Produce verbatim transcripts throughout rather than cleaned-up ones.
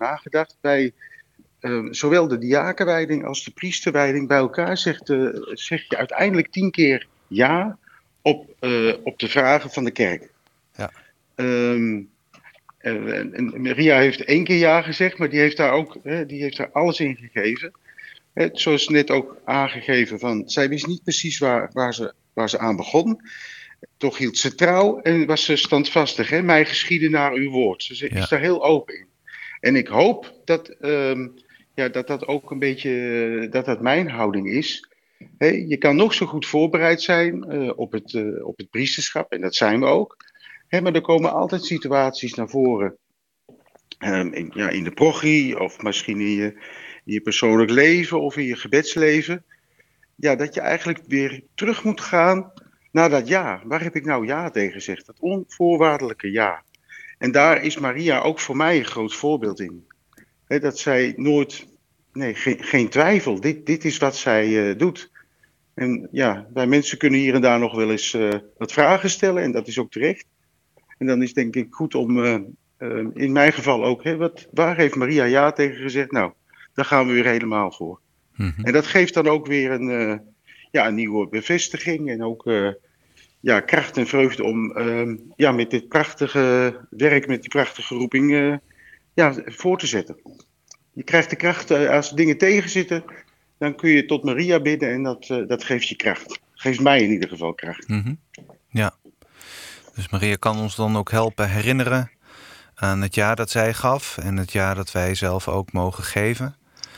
nagedacht. Bij uh, zowel de diakenwijding als de priesterwijding bij elkaar zegt, uh, zeg je uiteindelijk tien keer ja op, uh, op de vragen van de kerk. Ja. Um, uh, en Maria heeft één keer ja gezegd, maar die heeft daar ook uh, die heeft daar alles in gegeven. Uh, zoals net ook aangegeven, van, zij wist niet precies waar, waar, ze, waar ze aan begon. Toch hield ze trouw en was ze standvastig. Hè? Mij geschieden naar uw woord. Ze is Ja. daar heel open in. En ik hoop dat um, ja, dat, dat ook een beetje uh, dat dat mijn houding is. Hè? Je kan nog zo goed voorbereid zijn uh, op, het, uh, op het priesterschap. En dat zijn we ook. Hè? Maar er komen altijd situaties naar voren. Um, in, ja, in de prochie of misschien in je, in je persoonlijk leven of in je gebedsleven. Ja, dat je eigenlijk weer terug moet gaan naar dat ja. Waar heb ik nou ja tegen gezegd? Dat onvoorwaardelijke ja. En daar is Maria ook voor mij een groot voorbeeld in. He, dat zij nooit, nee, geen, geen twijfel. Dit, dit is wat zij uh, doet. En ja, wij mensen kunnen hier en daar nog wel eens uh, wat vragen stellen. En dat is ook terecht. En dan is het denk ik goed om, uh, uh, in mijn geval ook, he, wat, waar heeft Maria ja tegen gezegd? Nou, daar gaan we weer helemaal voor. Mm-hmm. En dat geeft dan ook weer een, uh, ja, een nieuwe bevestiging en ook uh, ja, kracht en vreugde om uh, ja, met dit prachtige werk, met die prachtige roeping, uh, ja, voor te zetten. Je krijgt de kracht, uh, als dingen tegenzitten, dan kun je tot Maria bidden en dat, uh, dat geeft je kracht. Geeft mij in ieder geval kracht. Mm-hmm. Ja, dus Maria kan ons dan ook helpen herinneren aan het ja dat zij gaf en het ja dat wij zelf ook mogen geven.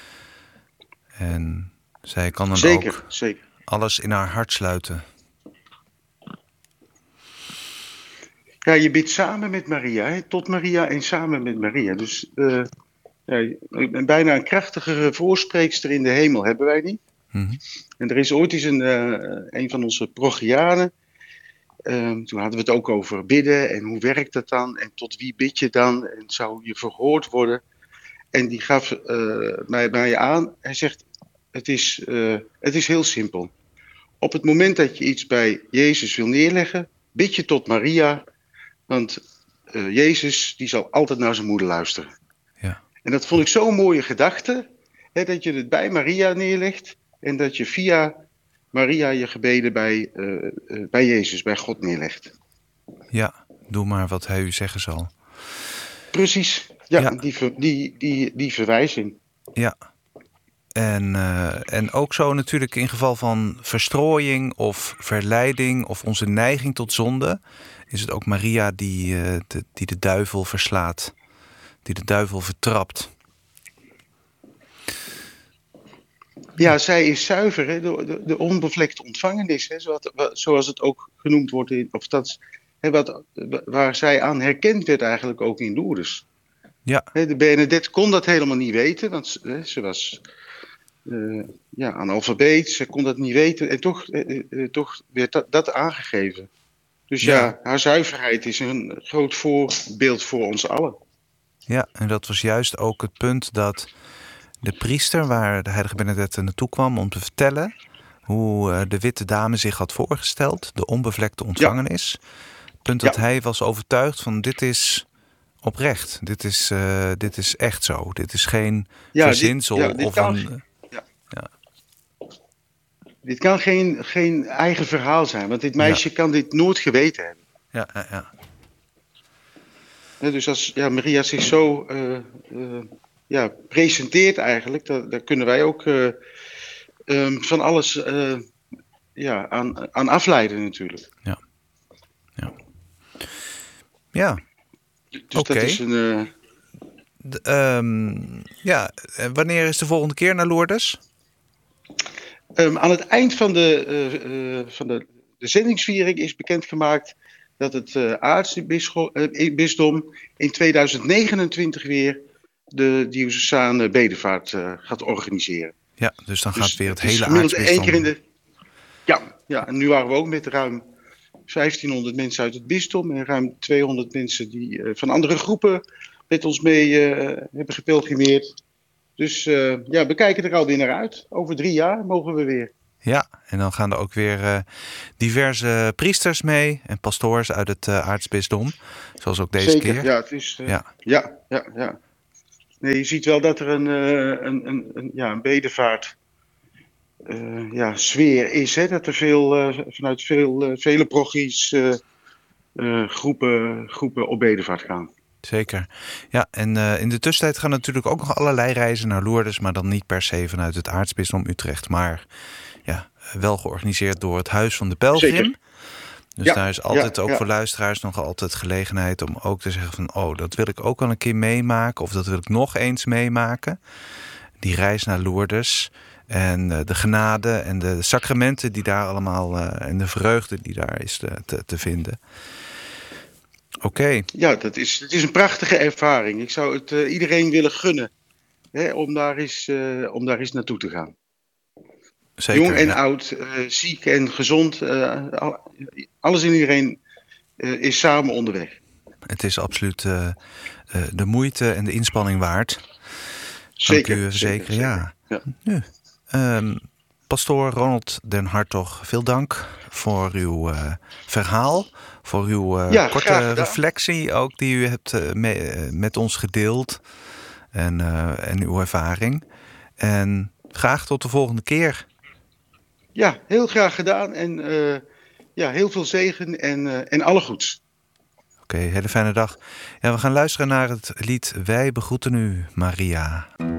En zij kan dan zeker, ook zeker. alles in haar hart sluiten. Ja, je bidt samen met Maria, hè? Tot Maria en samen met Maria. Dus uh, ja, bijna een krachtigere voorspreekster in de hemel hebben wij niet. Mm-hmm. En er is ooit eens een, uh, een van onze prochianen. Um, toen hadden we het ook over bidden en hoe werkt dat dan? En tot wie bid je dan? En zou je verhoord worden? En die gaf uh, mij, mij aan. Hij zegt, het is, uh, het is heel simpel. Op het moment dat je iets bij Jezus wil neerleggen, bid je tot Maria. Want uh, Jezus die zal altijd naar zijn moeder luisteren. Ja. En dat vond ik zo'n mooie gedachte. Hè, dat je het bij Maria neerlegt. En dat je via Maria je gebeden bij, uh, uh, bij Jezus, bij God neerlegt. Ja, doe maar wat hij u zeggen zal. Precies. Ja, ja. Die, ver, die, die, die verwijzing. Ja. En, uh, en ook zo natuurlijk in geval van verstrooiing of verleiding of onze neiging tot zonde, is het ook Maria die, uh, de, die de duivel verslaat, die de duivel vertrapt. Ja, zij is zuiver, hè? De, de, de onbevlekte ontvangenis, hè? Zoals, zoals het ook genoemd wordt, in, of dat, hè, wat, waar zij aan herkend werd eigenlijk ook in Lourdes. Ja. Hè, de Bernadette kon dat helemaal niet weten, want hè, ze was uh, ja, analfabeet, ze kon dat niet weten en toch, uh, uh, toch werd dat, dat aangegeven. Dus ja. ja, haar zuiverheid is een groot voorbeeld voor ons allen. Ja, en dat was juist ook het punt dat de priester waar de heilige Bernadette naartoe kwam om te vertellen hoe de witte dame zich had voorgesteld, de onbevlekte ontvangenis. Ja. Het punt dat ja. hij was overtuigd van dit is oprecht, dit is, uh, dit is echt zo. Dit is geen ja, verzinsel dit, ja, dit of kan, een... Ja. Ja. Dit kan geen, geen eigen verhaal zijn, want dit meisje ja. kan dit nooit geweten hebben. Ja, ja, ja. Ja, dus als ja, Maria zich zo uh, uh, ja, presenteert eigenlijk, daar, daar kunnen wij ook uh, um, van alles uh, ja, aan, aan afleiden natuurlijk. Ja. Ja. Ja. Dus okay. dat is een... Uh... De, um, ja, wanneer is de volgende keer naar Lourdes? Um, aan het eind van de, uh, uh, van de, de zendingsviering is bekendgemaakt dat het uh, aartsbisdom in tweeduizend negenentwintig weer de diocesane bedevaart uh, gaat organiseren. Ja, dus dan dus gaat weer het, het hele aartsbisdom. Één keer in de... Ja, ja, en nu waren we ook met ruim vijftienhonderd mensen uit het bisdom en ruim tweehonderd mensen die uh, van andere groepen met ons mee uh, hebben gepelgrimeerd. Dus uh, ja, we kijken er alweer naar uit. Over drie jaar mogen we weer. Ja, en dan gaan er ook weer uh, diverse priesters mee en pastoors uit het uh, aartsbisdom. Zoals ook deze Zeker, keer. ja, het is... Uh, ja. Ja, ja, ja. nee, je ziet wel dat er een, uh, een, een, een, ja, een bedevaart uh, ja, sfeer is. Hè? Dat er veel, uh, vanuit veel, uh, vele progies uh, uh, groepen, groepen op bedevaart gaan. Zeker. Ja, en uh, in de tussentijd gaan natuurlijk ook nog allerlei reizen naar Lourdes, maar dan niet per se vanuit het aartsbisdom Utrecht, maar ja, wel georganiseerd door het Huis van de Pelgrim. Zeker. Dus ja, daar is altijd ja, ook ja. voor luisteraars nog altijd gelegenheid om ook te zeggen van, oh, dat wil ik ook al een keer meemaken, of dat wil ik nog eens meemaken. Die reis naar Lourdes en uh, de genade en de sacramenten die daar allemaal, uh, en de vreugde die daar is te, te, te vinden. Oké. Okay. Ja, dat is, het is een prachtige ervaring. Ik zou het uh, iedereen willen gunnen, hè, om, daar eens, uh, om daar eens naartoe te gaan. Zeker, Jong en ja. oud, uh, ziek en gezond, uh, alles en iedereen uh, is samen onderweg. Het is absoluut uh, uh, de moeite en de inspanning waard. Zeker, Kan ik u verzekeren, zeker, ja. zeker. Ja. Nu, um, pastoor Ronald den Hartog, veel dank voor uw uh, verhaal, voor uw uh, ja, korte reflectie ook die u hebt uh, mee, uh, met ons gedeeld en, uh, en uw ervaring. En graag tot de volgende keer. Ja, heel graag gedaan en uh, ja, heel veel zegen en, uh, en alle goeds. Oké, okay, hele fijne dag. Ja, we gaan luisteren naar het lied Wij begroeten u, Maria.